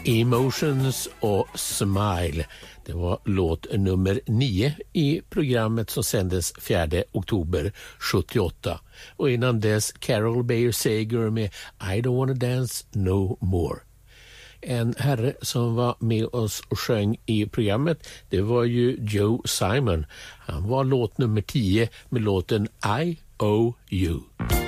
Emotions och Smile. Det var låt nummer 9 i programmet som sändes 4 oktober 78. Och innan dess Carol Bayer Sager med I don't wanna dance no more. En herre som var med oss och sjöng i programmet, det var ju Joe Simon. Han var låt nummer 10 med låten I Owe You.